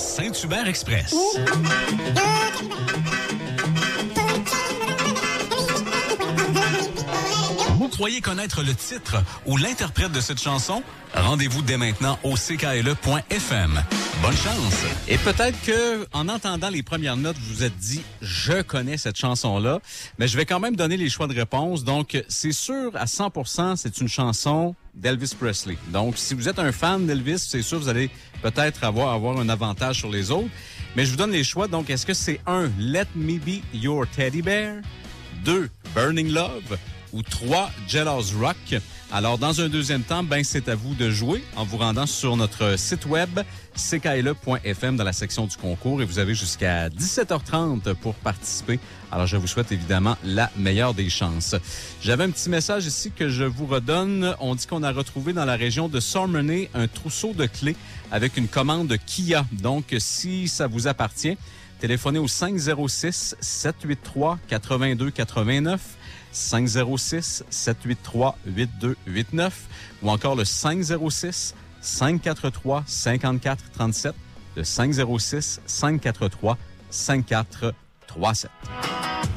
Saint-Hubert Express. Vous croyez connaître le titre ou l'interprète de cette chanson? Rendez-vous dès maintenant au ckle.fm. Bonne chance! Et peut-être que, en entendant les premières notes, vous vous êtes dit « Je connais cette chanson-là », mais je vais quand même donner les choix de réponse. Donc, c'est sûr, à 100%, c'est une chanson d'Elvis Presley. Donc, si vous êtes un fan d'Elvis, c'est sûr, vous allez peut-être avoir un avantage sur les autres. Mais je vous donne les choix. Donc, est-ce que c'est 1, « Let Me Be Your Teddy Bear », 2, « Burning Love », ou 3, Jealous Rock. Alors, dans un deuxième temps, c'est à vous de jouer en vous rendant sur notre site web ckle.fm dans la section du concours et vous avez jusqu'à 17h30 pour participer. Alors, je vous souhaite évidemment la meilleure des chances. J'avais un petit message ici que je vous redonne. On dit qu'on a retrouvé dans la région de Sarmenay un trousseau de clés avec une commande Kia. Donc, si ça vous appartient, téléphonez au 506-783-8289. 506-783-8289 ou encore le 506-543-5437, le 506-543-5437.